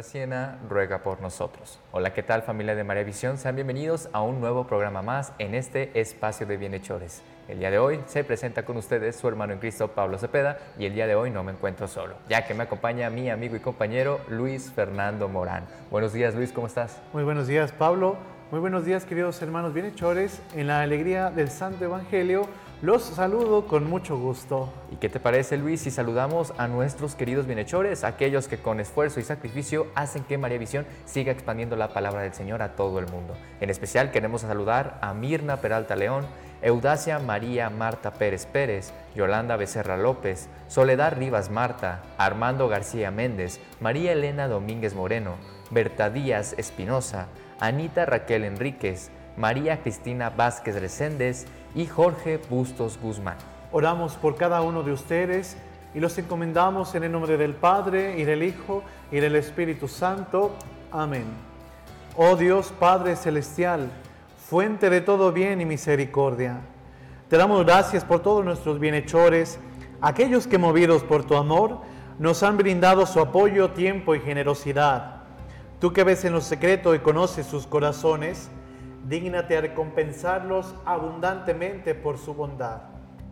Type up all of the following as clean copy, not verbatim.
de Siena, ruega por nosotros. Hola, ¿qué tal, familia de María Visión? Sean bienvenidos a un nuevo programa más en este espacio de bienhechores. El día de hoy se presenta con ustedes su hermano en Cristo, Pablo Cepeda, y el día de hoy no me encuentro solo, ya que me acompaña mi amigo y compañero Luis Fernando Morán. Buenos días, Luis, ¿cómo estás? Muy buenos días, Pablo. Muy buenos días, queridos hermanos bienhechores. En la alegría del Santo Evangelio, los saludo con mucho gusto. ¿Y qué te parece, Luis, si saludamos a nuestros queridos bienhechores, aquellos que con esfuerzo y sacrificio hacen que María Visión siga expandiendo la palabra del Señor a todo el mundo? En especial queremos saludar a Mirna Peralta León, Eudacia María Marta Pérez Pérez, Yolanda Becerra López, Soledad Rivas Marta, Armando García Méndez, María Elena Domínguez Moreno, Berta Díaz Espinosa, Anita Raquel Enríquez, María Cristina Vázquez Reséndez y Jorge Bustos Guzmán. Oramos por cada uno de ustedes y los encomendamos en el nombre del Padre, y del Hijo, y del Espíritu Santo. Amén. Oh Dios Padre Celestial, fuente de todo bien y misericordia, te damos gracias por todos nuestros bienhechores, aquellos que movidos por tu amor nos han brindado su apoyo, tiempo y generosidad. Tú que ves en lo secreto y conoces sus corazones, dígnate a recompensarlos abundantemente por su bondad.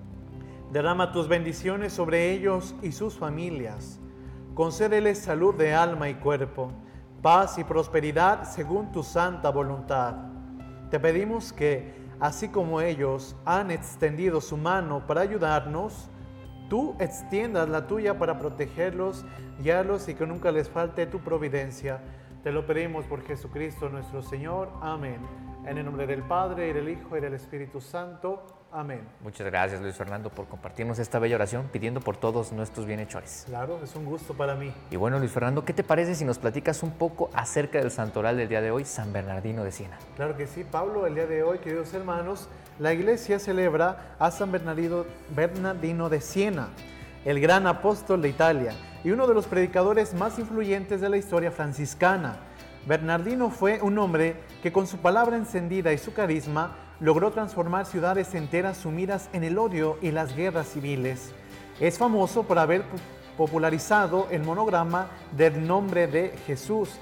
Derrama tus bendiciones sobre ellos y sus familias. Concédeles salud de alma y cuerpo, paz y prosperidad según tu santa voluntad. Te pedimos que, así como ellos han extendido su mano para ayudarnos, tú extiendas la tuya para protegerlos, guiarlos y que nunca les falte tu providencia. Te lo pedimos por Jesucristo nuestro Señor. Amén. En el nombre del Padre, y del Hijo, y del Espíritu Santo. Amén. Muchas gracias, Luis Fernando, por compartirnos esta bella oración pidiendo por todos nuestros bienhechores. Claro, es un gusto para mí. Y bueno, Luis Fernando, ¿qué te parece si nos platicas un poco acerca del santoral del día de hoy, San Bernardino de Siena? Claro que sí, Pablo. El día de hoy, queridos hermanos, la Iglesia celebra a San Bernardino de Siena, el gran apóstol de Italia y uno de los predicadores más influyentes de la historia franciscana. Bernardino fue un hombre que con su palabra encendida y su carisma logró transformar ciudades enteras sumidas en el odio y las guerras civiles. Es famoso por haber popularizado el monograma del nombre de Jesús,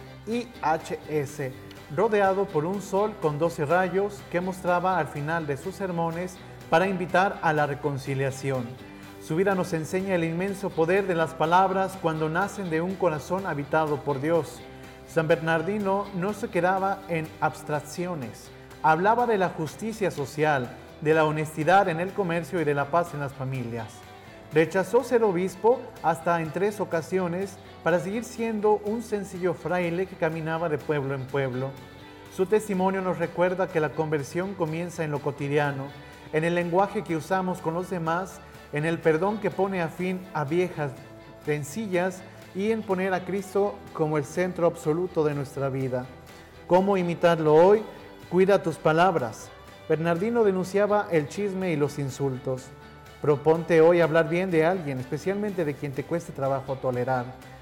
IHS, rodeado por un sol con 12 rayos que mostraba al final de sus sermones para invitar a la reconciliación. Su vida nos enseña el inmenso poder de las palabras cuando nacen de un corazón habitado por Dios. San Bernardino no se quedaba en abstracciones. Hablaba de la justicia social, de la honestidad en el comercio y de la paz en las familias. Rechazó ser obispo hasta en 3 ocasiones para seguir siendo un sencillo fraile que caminaba de pueblo en pueblo. Su testimonio nos recuerda que la conversión comienza en lo cotidiano, en el lenguaje que usamos con los demás, en el perdón que pone a fin a viejas rencillas y en poner a Cristo como el centro absoluto de nuestra vida. ¿Cómo imitarlo hoy? Cuida tus palabras. Bernardino denunciaba el chisme y los insultos. Proponte hoy hablar bien de alguien, especialmente de quien te cueste trabajo tolerar.